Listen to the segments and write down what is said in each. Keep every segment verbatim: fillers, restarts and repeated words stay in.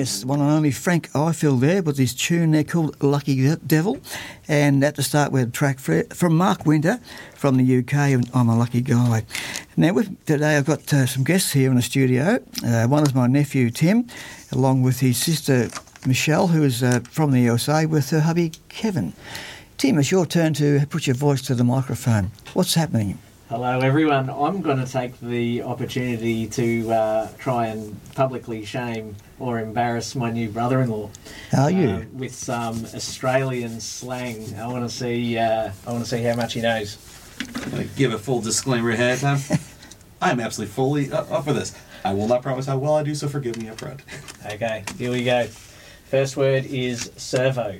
Yes, one and only Frank Ifield there with his tune there called Lucky Devil. And at the start we had a track from Mark Winter from the U K, and I'm a Lucky Guy. Now with, today I've got uh, some guests here in the studio. Uh, one is my nephew Tim, along with his sister Michelle, who is uh, from the U S A, with her hubby Kevin. Tim, it's your turn to put your voice to the microphone. What's happening? Hello everyone. I'm going to take the opportunity to uh, try and publicly shame or embarrass my new brother-in-law. Are you? Uh, with some Australian slang. I want to see. Uh, I want to see how much he knows. I'm going to give a full disclaimer ahead of time. I'm absolutely fully up, up for this. I will not promise how well I do, so forgive me up front. Okay, here we go. First word is servo.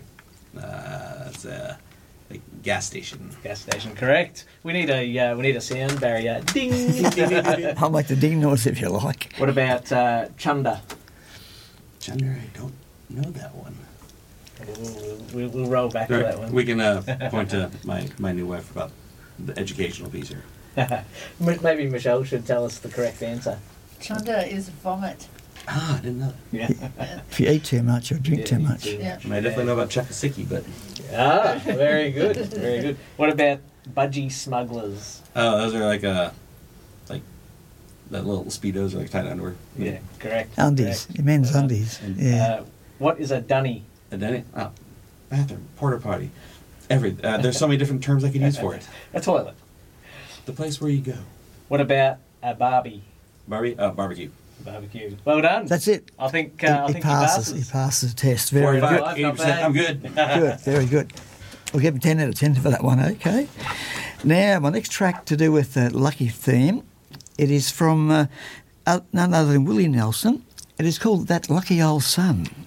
Uh, it's a, a gas station. Gas station, correct. We need a uh, we need a sound barrier. Ding. ding, ding, ding. I'll make the ding noise if you like. What about uh, chunder? Chunder, I don't know that one. We'll, we'll, we'll roll back to that one. We can uh, point to my, my new wife about the educational piece here. Maybe Michelle should tell us the correct answer. Chunder is vomit. Ah, I didn't know that. Yeah. If you eat too much or drink Yeah, too you much. do. Yeah. I, mean, I definitely know about Czechoslovakia, but... Ah, very good, very good. What about budgie smugglers? Oh, those are like, uh, like, the little Speedos are like tight underwear. Yeah, correct. Undies, correct. men's Uh, undies. and, Yeah. Uh, what is a dunny? And then it, oh, bathroom, porta potty, every, uh, there's so many different terms I could use for it. A toilet. The place where you go. What about a barbie? Barbie, uh, barbecue. Barbecue. Well done. That's it. I think He, uh, I he think passes. he He passes. passes the test. Very good. forty-five, eighty percent, I'm good. Good. Very good. We'll give him ten out of ten for that one. Okay. Now my next track to do with the lucky theme. It is from uh, none other than Willie Nelson. It is called "That Lucky Old Sun."